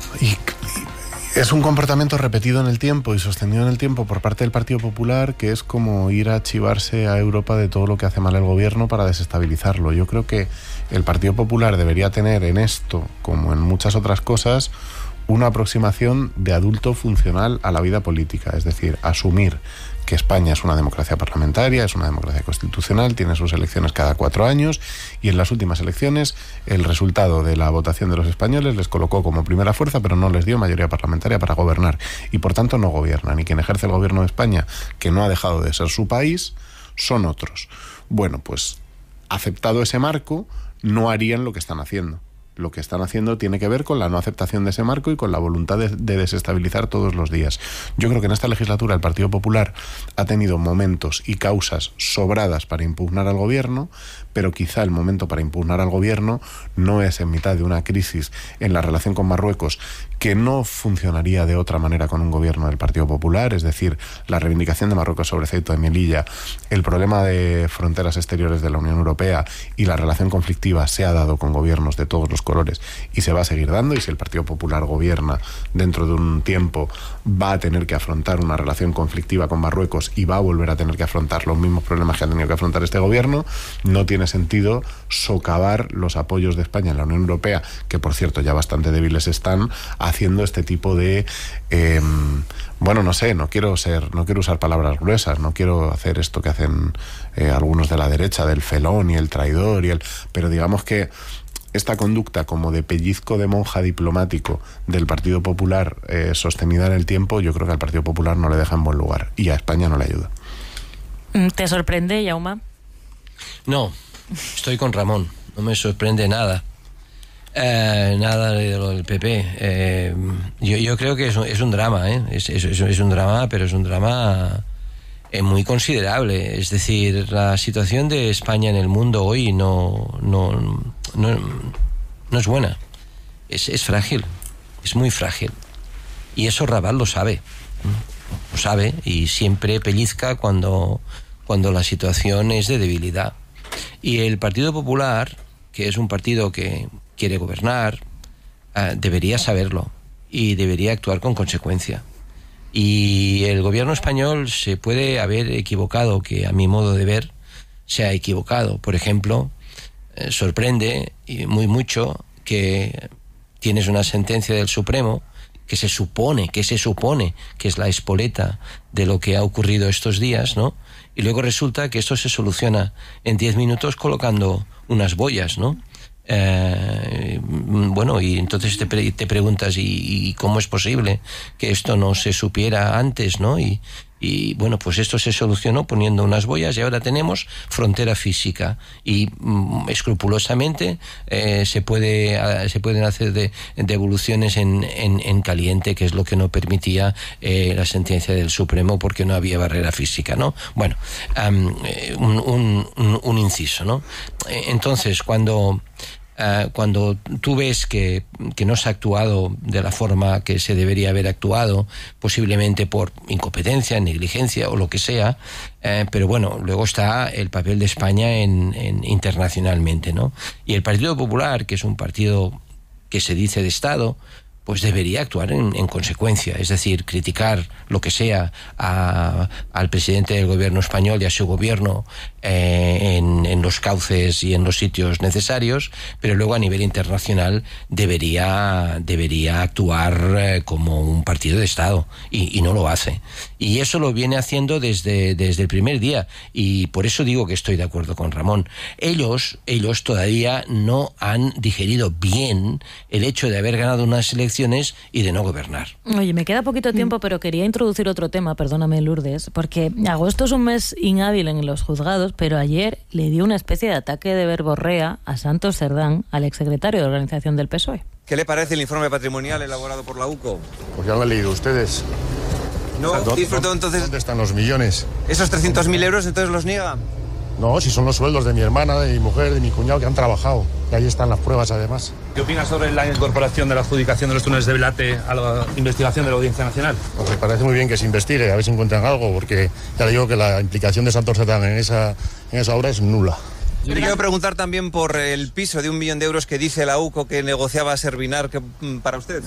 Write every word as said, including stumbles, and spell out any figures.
Y, es un comportamiento repetido en el tiempo y sostenido en el tiempo por parte del Partido Popular, que es como ir a chivarse a Europa de todo lo que hace mal el gobierno para desestabilizarlo. Yo creo que el Partido Popular debería tener en esto, como en muchas otras cosas, una aproximación de adulto funcional a la vida política, es decir, asumir que España es una democracia parlamentaria, es una democracia constitucional, tiene sus elecciones cada cuatro años y en las últimas elecciones el resultado de la votación de los españoles les colocó como primera fuerza, pero no les dio mayoría parlamentaria para gobernar y por tanto no gobiernan. Y quien ejerce el gobierno de España, que no ha dejado de ser su país, son otros. Bueno, pues aceptado ese marco, no harían lo que están haciendo. Lo que están haciendo tiene que ver con la no aceptación de ese marco y con la voluntad de, de desestabilizar todos los días. Yo creo que en esta legislatura el Partido Popular ha tenido momentos y causas sobradas para impugnar al gobierno, pero quizá el momento para impugnar al gobierno no es en mitad de una crisis en la relación con Marruecos que no funcionaría de otra manera con un gobierno del Partido Popular, es decir, la reivindicación de Marruecos sobre Ceuta y Melilla, el problema de fronteras exteriores de la Unión Europea y la relación conflictiva se ha dado con gobiernos de todos los colores y se va a seguir dando, y si el Partido Popular gobierna dentro de un tiempo va a tener que afrontar una relación conflictiva con Marruecos y va a volver a tener que afrontar los mismos problemas que ha tenido que afrontar este gobierno. No tiene sentido socavar los apoyos de España en la Unión Europea, que por cierto ya bastante débiles están, haciendo este tipo de eh, bueno, no sé, no quiero ser, no quiero usar palabras gruesas, no quiero hacer esto que hacen eh, algunos de la derecha, del felón y el traidor y el, pero digamos que esta conducta como de pellizco de monja diplomático del Partido Popular eh, sostenida en el tiempo, yo creo que al Partido Popular no le deja en buen lugar y a España no le ayuda. ¿Te sorprende, Jaume? No, estoy con Ramón, no me sorprende nada. Eh, nada de lo del P P. Eh, yo, yo creo que es un, es un drama, ¿eh? es, es, es un drama, pero es un drama eh, muy considerable. Es decir, la situación de España en el mundo hoy no, no, no, no es buena. Es, es frágil, es muy frágil. Y eso Rabat lo sabe, lo sabe y siempre pellizca cuando, cuando la situación es de debilidad. Y el Partido Popular, que es un partido que quiere gobernar, uh, debería saberlo y debería actuar con consecuencia. Y el gobierno español se puede haber equivocado, que a mi modo de ver se ha equivocado. Por ejemplo, eh, sorprende y muy mucho que tienes una sentencia del Supremo que se supone, que se supone que es la espoleta de lo que ha ocurrido estos días, ¿no? Y luego resulta que esto se soluciona en diez minutos colocando unas boyas, ¿no? Eh, bueno, y entonces te, pre- te preguntas ¿y, y cómo es posible que esto no se supiera antes, ¿no? Y, y bueno, pues esto se solucionó poniendo unas boyas y ahora tenemos frontera física y mm, escrupulosamente eh, se puede uh, se pueden hacer de, devoluciones en, en, en caliente, que es lo que no permitía eh, la sentencia del Supremo porque no había barrera física, ¿no? Bueno, um, un, un, un, un inciso, ¿no? Entonces, cuando Uh, cuando tú ves que, que no se ha actuado de la forma que se debería haber actuado, posiblemente por incompetencia, negligencia o lo que sea, uh, pero bueno, luego está el papel de España en, en internacionalmente, ¿no? Y el Partido Popular, que es un partido que se dice de Estado, pues debería actuar en, en consecuencia, es decir, criticar lo que sea a, al presidente del gobierno español y a su gobierno eh, en, en los cauces y en los sitios necesarios, pero luego a nivel internacional debería, debería actuar eh, como un partido de Estado y, y no lo hace. Y eso lo viene haciendo desde, desde el primer día y por eso digo que estoy de acuerdo con Ramón. Ellos, ellos todavía no han digerido bien el hecho de haber ganado unas elecciones y de no gobernar. Oye, me queda poquito tiempo, pero quería introducir otro tema, perdóname, Lourdes, porque agosto es un mes inhábil en los juzgados, pero ayer le dio una especie de ataque de verborrea a Santos Cerdán, al exsecretario de organización del P S O E. ¿Qué le parece el informe patrimonial elaborado por la U C O? Pues ya lo han leído ustedes. ¿No disfrutó entonces? ¿Dónde están los millones? ¿Esos trescientos mil euros entonces los niega? No, si son los sueldos de mi hermana, de mi mujer, de mi cuñado que han trabajado. Y ahí están las pruebas, además. ¿Qué opinas sobre la incorporación de la adjudicación de los túneles de Velate a la investigación de la Audiencia Nacional? Pues me parece muy bien que se investigue, a ver si encuentran algo, porque ya le digo que la implicación de Santos Cerdán en esa, en esa obra es nula. Yo le quiero preguntar también por el piso de un millón de euros que dice la U C O que negociaba Servinar, que, para usted.